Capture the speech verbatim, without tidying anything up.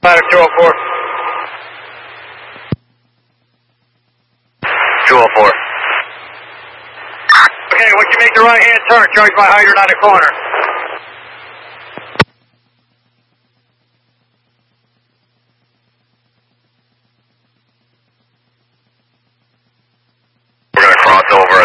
Ladder two oh four. two oh four. Okay, once you make the right hand turn, charge my hydrant on the corner. We're going to cross over